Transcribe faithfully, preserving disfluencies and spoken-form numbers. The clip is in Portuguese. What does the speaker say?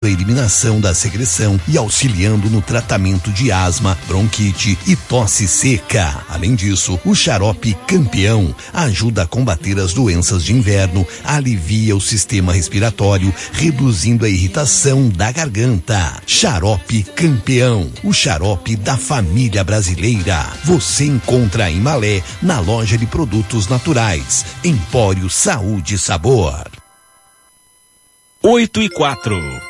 a eliminação da secreção e auxiliando no tratamento de asma, bronquite e tosse seca. Além disso, o xarope Campeão ajuda a combater as doenças de inverno, alivia o sistema respiratório, reduzindo a irritação da garganta. Xarope Campeão, o xarope da família brasileira. Você encontra em Malé, na loja de produtos naturais. Empório Saúde e Sabor. Oito e quatro.